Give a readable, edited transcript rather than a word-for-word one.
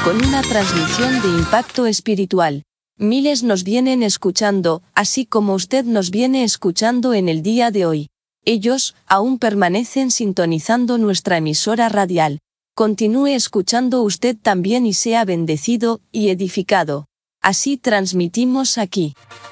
con una transmisión de impacto espiritual. Miles nos vienen escuchando, así como usted nos viene escuchando en el día de hoy. Ellos aún permanecen sintonizando nuestra emisora radial. Continúe escuchando usted también y sea bendecido y edificado. Así transmitimos aquí.